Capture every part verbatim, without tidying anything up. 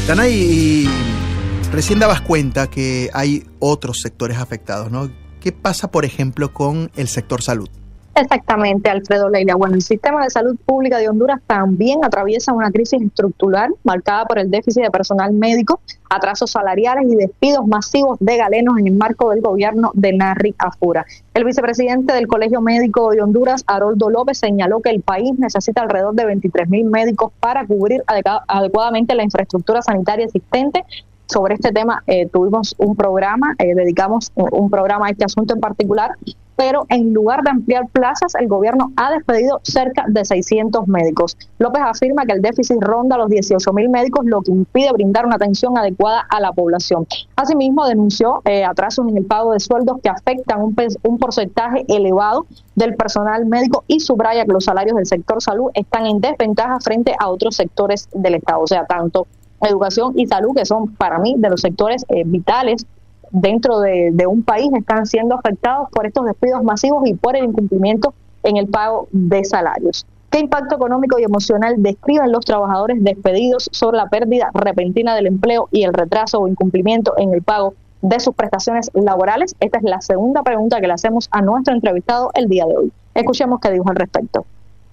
Danay, y recién dabas cuenta que hay otros sectores afectados, ¿no? ¿Qué pasa, por ejemplo, con el sector salud? Exactamente, Alfredo, Leila. Bueno, el sistema de salud pública de Honduras también atraviesa una crisis estructural marcada por el déficit de personal médico, atrasos salariales y despidos masivos de galenos en el marco del gobierno de Narri Afura. El vicepresidente del Colegio Médico de Honduras, Haroldo López, señaló que el país necesita alrededor de veintitrés mil médicos para cubrir adecuadamente la infraestructura sanitaria existente. Sobre este tema eh, tuvimos un programa, eh, dedicamos un programa a este asunto en particular, pero en lugar de ampliar plazas, el gobierno ha despedido cerca de seiscientos médicos. López afirma que el déficit ronda los dieciocho mil médicos, lo que impide brindar una atención adecuada a la población. Asimismo, denunció eh, atrasos en el pago de sueldos que afectan un, un porcentaje elevado del personal médico y subraya que los salarios del sector salud están en desventaja frente a otros sectores del Estado, o sea, tanto educación y salud, que son para mí de los sectores eh, vitales dentro de, de un país, están siendo afectados por estos despidos masivos y por el incumplimiento en el pago de salarios. ¿Qué impacto económico y emocional describen los trabajadores despedidos sobre la pérdida repentina del empleo y el retraso o incumplimiento en el pago de sus prestaciones laborales? Esta es la segunda pregunta que le hacemos a nuestro entrevistado el día de hoy. Escuchemos qué dijo al respecto.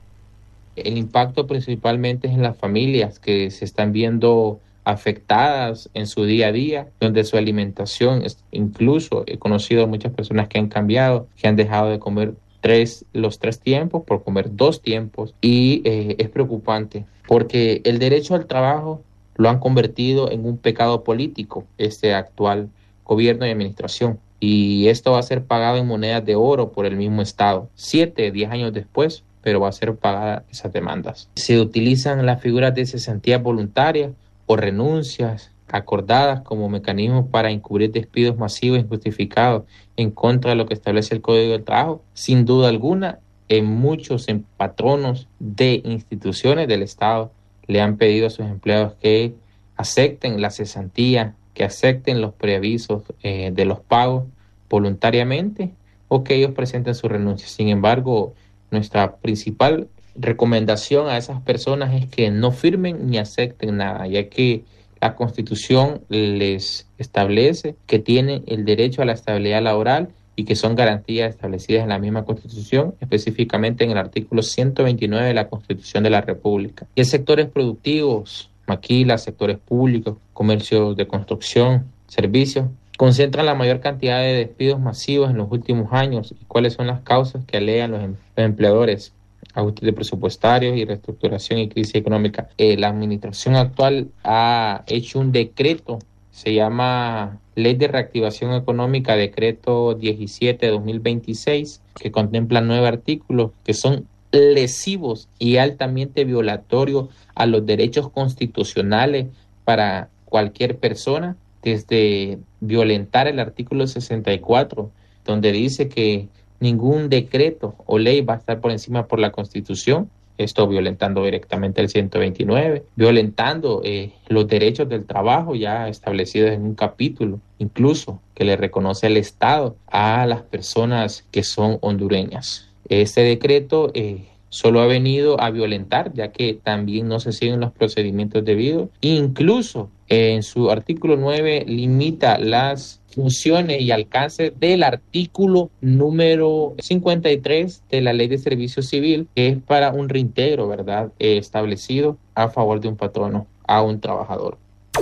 El impacto principalmente es en las familias que se están viendo afectadas en su día a día, donde su alimentación, incluso he conocido muchas personas que han cambiado, que han dejado de comer tres, los tres tiempos por comer dos tiempos, y eh, es preocupante porque el derecho al trabajo lo han convertido en un pecado político, este actual gobierno y administración, y esto va a ser pagado en monedas de oro por el mismo Estado, siete, diez años después, pero va a ser pagada esas demandas. Se utilizan las figuras de cesantías voluntarias o renuncias acordadas como mecanismos para encubrir despidos masivos e injustificados en contra de lo que establece el Código del Trabajo. Sin duda alguna, en muchos en patronos de instituciones del Estado le han pedido a sus empleados que acepten la cesantía, que acepten los preavisos eh, de los pagos voluntariamente o que ellos presenten su renuncia. Sin embargo, nuestra principal recomendación a esas personas es que no firmen ni acepten nada, ya que la Constitución les establece que tienen el derecho a la estabilidad laboral y que son garantías establecidas en la misma Constitución, específicamente en el artículo ciento veintinueve de la Constitución de la República. Y en sectores productivos, maquilas, sectores públicos, comercios de construcción, servicios, concentran la mayor cantidad de despidos masivos en los últimos años. ¿Y cuáles son las causas que alegan los, em- los empleadores? Ajustes presupuestarios y reestructuración y crisis económica. Eh, la administración actual ha hecho un decreto, se llama Ley de Reactivación Económica, decreto diecisiete de dos mil veintiséis, que contempla nueve artículos que son lesivos y altamente violatorios a los derechos constitucionales para cualquier persona, desde violentar el artículo sesenta y cuatro, donde dice que ningún decreto o ley va a estar por encima por la Constitución, esto violentando directamente el ciento veintinueve, violentando eh, los derechos del trabajo ya establecidos en un capítulo, incluso que le reconoce el Estado a las personas que son hondureñas. Este decreto eh, solo ha venido a violentar, ya que también no se siguen los procedimientos debidos. Incluso eh, en su artículo nueve limita las funciones y alcance del artículo número cincuenta y tres de la Ley de Servicio Civil, que es para un reintegro, ¿verdad?, eh, establecido a favor de un patrono a un trabajador.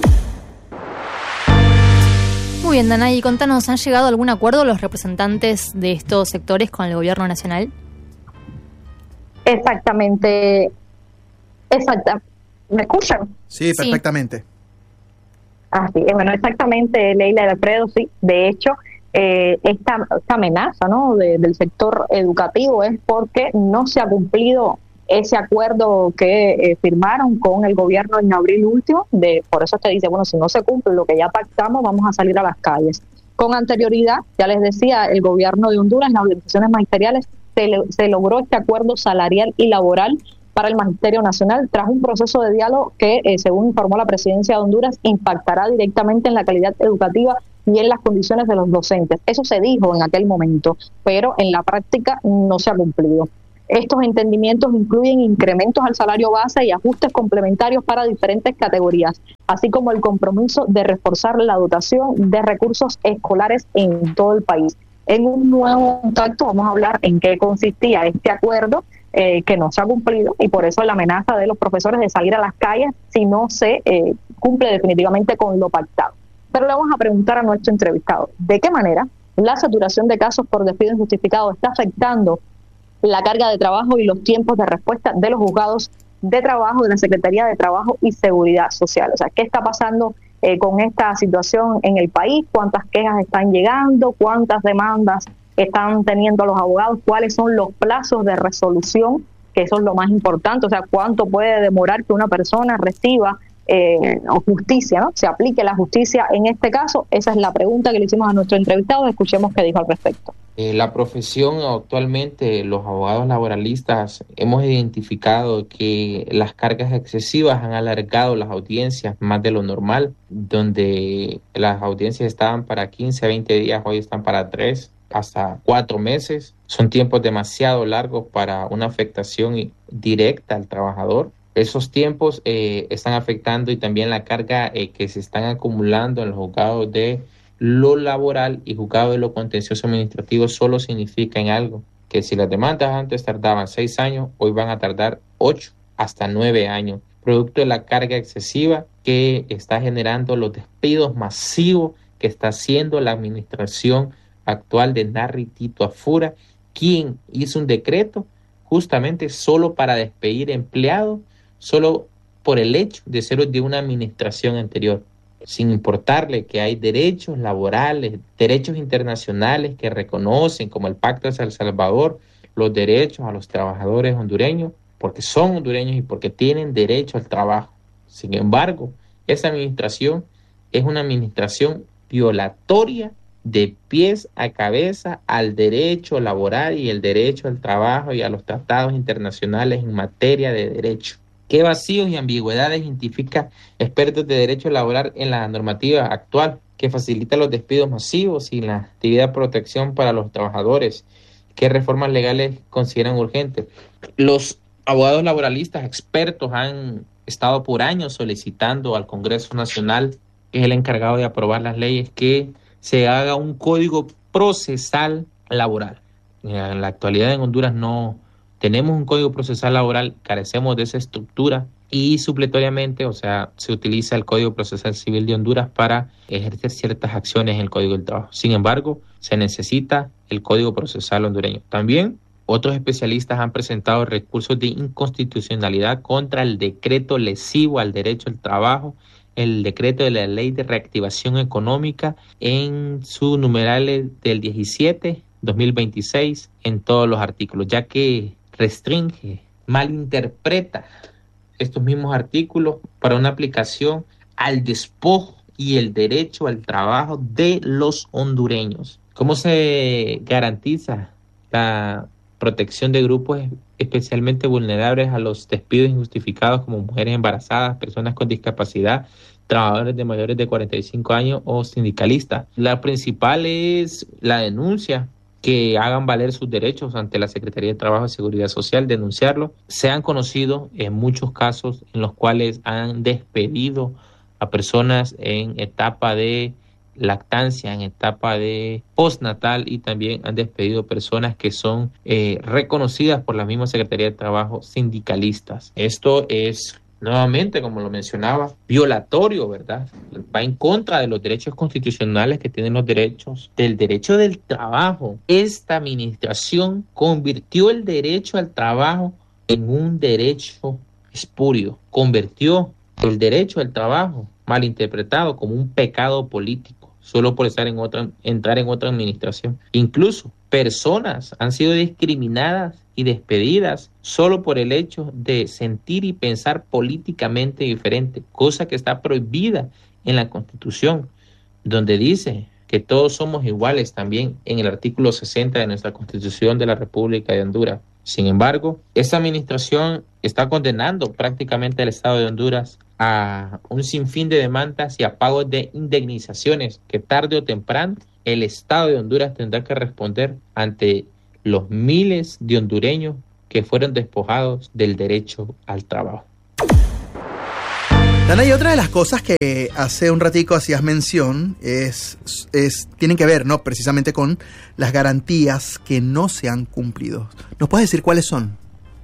Muy bien, Danay, contanos, ¿han llegado a algún acuerdo los representantes de estos sectores con el gobierno nacional? Exactamente, exacta. ¿Me escuchan? Sí, perfectamente. Sí. Ah, sí, bueno, exactamente, Leila y Alfredo, sí. De hecho, eh, esta, esta amenaza, ¿no?, de, del sector educativo es porque no se ha cumplido ese acuerdo que eh, firmaron con el gobierno en abril último. De, por eso te dice, bueno, si no se cumple lo que ya pactamos, vamos a salir a las calles. Con anterioridad, ya les decía, el gobierno de Honduras, en las organizaciones magisteriales, se, le, se logró este acuerdo salarial y laboral para el Magisterio Nacional, tras un proceso de diálogo que, eh, según informó la Presidencia de Honduras, impactará directamente en la calidad educativa y en las condiciones de los docentes. Eso se dijo en aquel momento, pero en la práctica no se ha cumplido. Estos entendimientos incluyen incrementos al salario base y ajustes complementarios para diferentes categorías, así como el compromiso de reforzar la dotación de recursos escolares en todo el país. En un nuevo contacto vamos a hablar en qué consistía este acuerdo eh, que no se ha cumplido, y por eso la amenaza de los profesores de salir a las calles si no se eh, cumple definitivamente con lo pactado. Pero le vamos a preguntar a nuestro entrevistado, ¿de qué manera la saturación de casos por despido injustificado está afectando la carga de trabajo y los tiempos de respuesta de los juzgados de trabajo de la Secretaría de Trabajo y Seguridad Social? O sea, ¿qué está pasando eh, con esta situación en el país? ¿Cuántas quejas están llegando? ¿Cuántas demandas están teniendo los abogados? ¿Cuáles son los plazos de resolución? Que eso es lo más importante. O sea, ¿cuánto puede demorar que una persona reciba eh, o justicia, ¿no? Se aplique la justicia en este caso? Esa es la pregunta que le hicimos a nuestro entrevistado. Escuchemos qué dijo al respecto. Eh, la profesión actualmente, los abogados laboralistas, hemos identificado que las cargas excesivas han alargado las audiencias más de lo normal, donde las audiencias estaban para quince a veinte días, hoy están para tres hasta cuatro meses. Son tiempos demasiado largos para una afectación directa al trabajador. Esos tiempos eh, están afectando y también la carga eh, que se están acumulando en los juzgados de lo laboral y juzgado de lo contencioso administrativo. Solo significa en algo, que si las demandas antes tardaban seis años, hoy van a tardar ocho hasta nueve años, producto de la carga excesiva que está generando los despidos masivos que está haciendo la administración actual de Narri Tito Afura, quien hizo un decreto justamente solo para despedir empleados, solo por el hecho de ser de una administración anterior, sin importarle que hay derechos laborales, derechos internacionales que reconocen, como el Pacto de San Salvador, los derechos a los trabajadores hondureños, porque son hondureños y porque tienen derecho al trabajo. Sin embargo, esa administración es una administración violatoria de pies a cabeza al derecho laboral y el derecho al trabajo y a los tratados internacionales en materia de derecho. ¿Qué vacíos y ambigüedades identifica expertos de derecho laboral en la normativa actual que facilita los despidos masivos y la actividad de protección para los trabajadores? ¿Qué reformas legales consideran urgentes? Los abogados laboralistas expertos han estado por años solicitando al Congreso Nacional, que es el encargado de aprobar las leyes, que se haga un código procesal laboral. En la actualidad en Honduras no tenemos un código procesal laboral, carecemos de esa estructura y supletoriamente, o sea, se utiliza el Código Procesal Civil de Honduras para ejercer ciertas acciones en el Código del Trabajo. Sin embargo, se necesita el Código Procesal hondureño. También otros especialistas han presentado recursos de inconstitucionalidad contra el decreto lesivo al derecho al trabajo, el decreto de la Ley de Reactivación Económica en su numeral del diecisiete dos mil veintiséis en todos los artículos, ya que restringe, malinterpreta estos mismos artículos para una aplicación al despojo y el derecho al trabajo de los hondureños. ¿Cómo se garantiza la protección de grupos especialmente vulnerables a los despidos injustificados, como mujeres embarazadas, personas con discapacidad, trabajadores de mayores de cuarenta y cinco años o sindicalistas? La principal es la denuncia, que hagan valer sus derechos ante la Secretaría de Trabajo y Seguridad Social, denunciarlo. Se han conocido en muchos casos en los cuales han despedido a personas en etapa de lactancia, en etapa de postnatal, y también han despedido personas que son eh, reconocidas por la misma Secretaría de Trabajo, sindicalistas. Esto es, nuevamente, como lo mencionaba, violatorio, ¿verdad? Va en contra de los derechos constitucionales que tienen los derechos, del derecho del trabajo. Esta administración convirtió el derecho al trabajo en un derecho espurio. Convirtió el derecho al trabajo, malinterpretado, como un pecado político, solo por estar en otra, entrar en otra administración. Incluso personas han sido discriminadas y despedidas solo por el hecho de sentir y pensar políticamente diferente, cosa que está prohibida en la Constitución, donde dice que todos somos iguales también en el artículo sesenta de nuestra Constitución de la República de Honduras. Sin embargo, esta administración está condenando prácticamente al Estado de Honduras a un sinfín de demandas y a pagos de indemnizaciones que tarde o temprano el Estado de Honduras tendrá que responder ante los miles de hondureños que fueron despojados del derecho al trabajo. Dana, y otra de las cosas que hace un ratico hacías mención es, es tienen que ver, ¿no?, precisamente con las garantías que no se han cumplido. ¿Nos puedes decir cuáles son?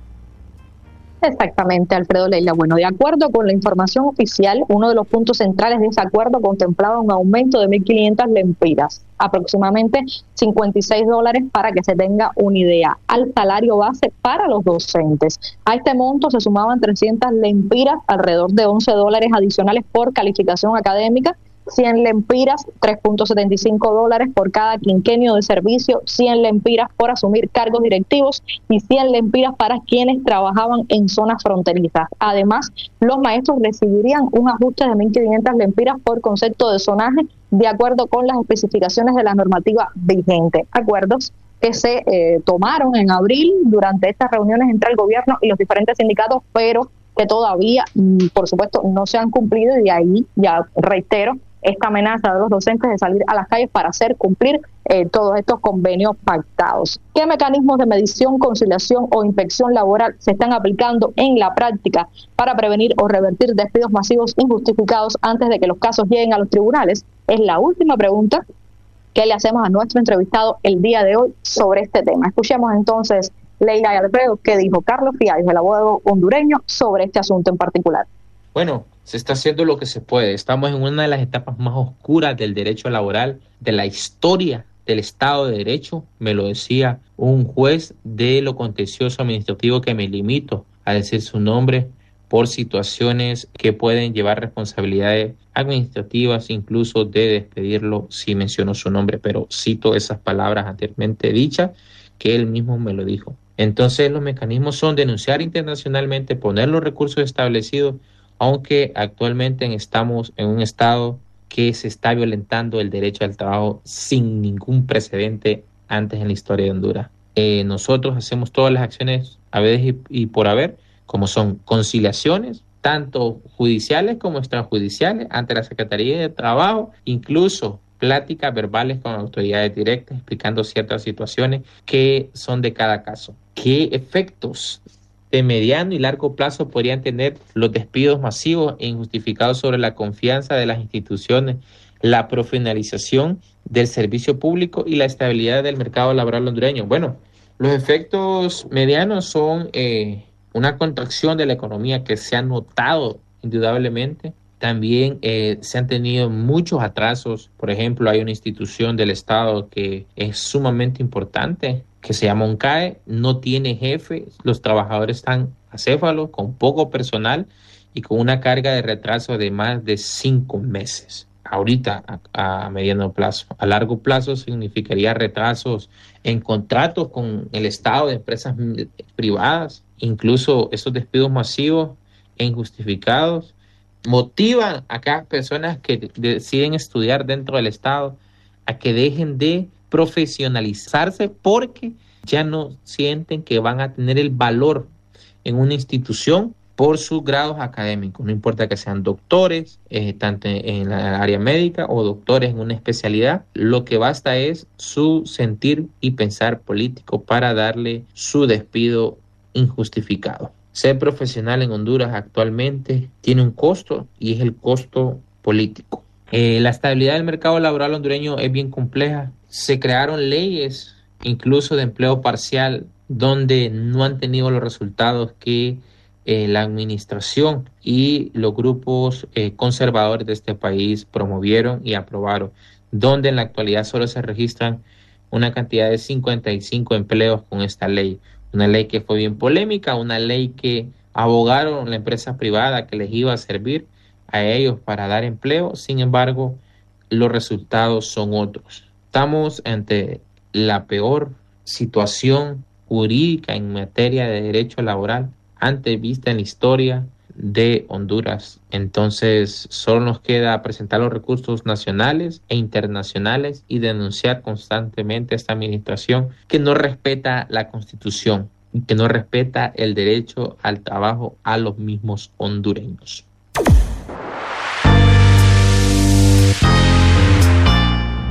Exactamente, Alfredo Leila. Bueno, de acuerdo con la información oficial, uno de los puntos centrales de ese acuerdo contemplaba un aumento de mil quinientas lempiras, aproximadamente cincuenta y seis dólares, para que se tenga una idea, al salario base para los docentes. A este monto se sumaban trescientas lempiras, alrededor de once dólares adicionales por calificación académica, cien lempiras, tres punto setenta y cinco dólares por cada quinquenio de servicio, cien lempiras por asumir cargos directivos y cien lempiras para quienes trabajaban en zonas fronterizas. Además, los maestros recibirían un ajuste de mil quinientas lempiras por concepto de zonaje, de acuerdo con las especificaciones de la normativa vigente. Acuerdos que se eh, tomaron en abril durante estas reuniones entre el gobierno y los diferentes sindicatos, pero que todavía, por supuesto, no se han cumplido, y de ahí, ya reitero, esta amenaza de los docentes de salir a las calles para hacer cumplir eh, todos estos convenios pactados. ¿Qué mecanismos de medición, conciliación o inspección laboral se están aplicando en la práctica para prevenir o revertir despidos masivos injustificados antes de que los casos lleguen a los tribunales? Es la última pregunta que le hacemos a nuestro entrevistado el día de hoy sobre este tema. Escuchemos entonces, Leila y Alfredo, qué dijo Carlos Fiallos, el abogado hondureño, sobre este asunto en particular. Bueno, se está haciendo lo que se puede. Estamos en una de las etapas más oscuras del derecho laboral, de la historia del Estado de Derecho. Me lo decía un juez de lo contencioso administrativo, que me limito a decir su nombre por situaciones que pueden llevar responsabilidades administrativas, incluso de despedirlo si menciono su nombre, pero cito esas palabras anteriormente dichas, que él mismo me lo dijo. Entonces, los mecanismos son denunciar internacionalmente, poner los recursos establecidos, aunque actualmente estamos en un estado que se está violentando el derecho al trabajo sin ningún precedente antes en la historia de Honduras. Eh, nosotros hacemos todas las acciones habidas y, y por haber, como son conciliaciones, tanto judiciales como extrajudiciales, ante la Secretaría de Trabajo, incluso pláticas verbales con autoridades directas explicando ciertas situaciones que son de cada caso. ¿Qué efectos de mediano y largo plazo podrían tener los despidos masivos e injustificados sobre la confianza de las instituciones, la profesionalización del servicio público y la estabilidad del mercado laboral hondureño? Bueno, los efectos medianos son eh, una contracción de la economía que se ha notado indudablemente. También eh, se han tenido muchos atrasos. Por ejemplo, hay una institución del Estado que es sumamente importante, que se llama ONCAE, no tiene jefe, los trabajadores están acéfalos, con poco personal y con una carga de retraso de más de cinco meses. Ahorita a, a mediano plazo. A largo plazo significaría retrasos en contratos con el Estado, de empresas privadas. Incluso esos despidos masivos e injustificados motivan a cada personas que deciden estudiar dentro del Estado a que dejen de profesionalizarse, porque ya no sienten que van a tener el valor en una institución por sus grados académicos. No importa que sean doctores, eh, tanto en la área médica o doctores en una especialidad, lo que basta es su sentir y pensar político para darle su despido injustificado. Ser profesional en Honduras actualmente tiene un costo, y es el costo político. Eh, la estabilidad del mercado laboral hondureño es bien compleja. Se crearon leyes, incluso de empleo parcial, donde no han tenido los resultados que eh, la administración y los grupos eh, conservadores de este país promovieron y aprobaron, donde en la actualidad solo se registran una cantidad de cincuenta y cinco empleos con esta ley. Una ley que fue bien polémica, una ley que abogaron la empresa privada que les iba a servir a ellos para dar empleo. Sin embargo, los resultados son otros. Estamos ante la peor situación jurídica en materia de derecho laboral antes vista en la historia de Honduras. Entonces, solo nos queda presentar los recursos nacionales e internacionales y denunciar constantemente a esta administración que no respeta la Constitución y que no respeta el derecho al trabajo a los mismos hondureños.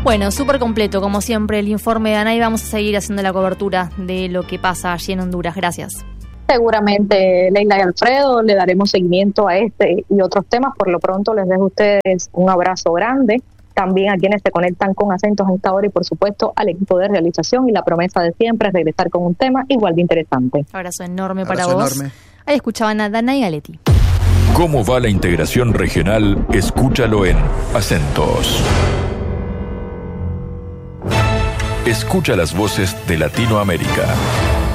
Bueno, súper completo, como siempre, el informe de Ana, y vamos a seguir haciendo la cobertura de lo que pasa allí en Honduras. Gracias. Seguramente, Leila y Alfredo, le daremos seguimiento a este y otros temas. Por lo pronto, les dejo a ustedes un abrazo grande. También a quienes se conectan con Acentos a esta hora y, por supuesto, al equipo de realización, y la promesa de siempre es regresar con un tema igual de interesante. Abrazo enorme Abrazo para vos. enorme. Ahí escuchaban a Dana y Galetti. ¿Cómo va la integración regional? Escúchalo en Acentos. Escucha las voces de Latinoamérica.